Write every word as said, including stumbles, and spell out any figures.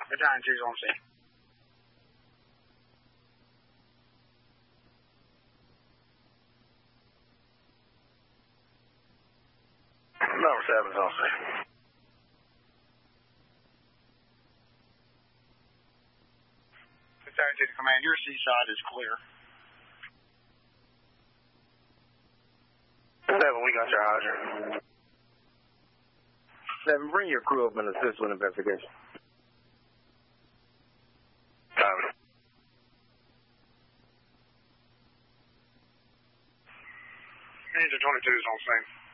Battalion two's on scene. Number seven's on scene. Battalion two to command, your seaside is clear. Seven, we got your hydrant. Seven, bring your crew up and assist with investigation. Copy. Ranger twenty-two is on scene.